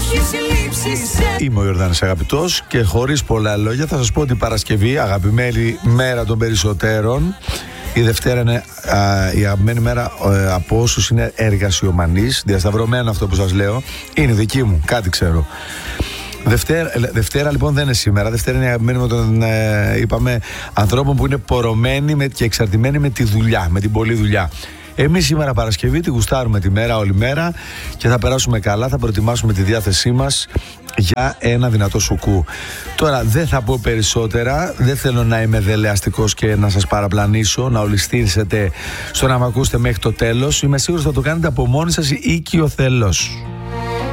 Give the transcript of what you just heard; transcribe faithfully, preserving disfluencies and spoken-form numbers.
Είμαι ο Ιορδάνης Αγαπητός και χωρίς πολλά λόγια θα σας πω ότι η Παρασκευή, αγαπημένη μέρα των περισσότερων, η Δευτέρα είναι α, η αγαπημένη μέρα α, από όσους είναι εργασιομανείς. Διασταυρωμένο αυτό που σας λέω. Είναι δική μου, κάτι ξέρω. Δευτέρα, Δευτέρα λοιπόν δεν είναι σήμερα. Δευτέρα είναι αγαπημένη με τον, ε, είπαμε, ανθρώπων που είναι πορωμένοι με, και εξαρτημένοι με τη δουλειά, με την πολλή δουλειά. Εμείς σήμερα Παρασκευή τη γουστάρουμε τη μέρα, όλη μέρα, και θα περάσουμε καλά, θα προετοιμάσουμε τη διάθεσή μας για ένα δυνατό σουκού. Τώρα δεν θα πω περισσότερα, δεν θέλω να είμαι δελεαστικός και να σας παραπλανήσω, να ολιστήσετε στο να με ακούσετε μέχρι το τέλος. Είμαι σίγουρος θα το κάνετε από μόνοι σας ή οικειοθελώς.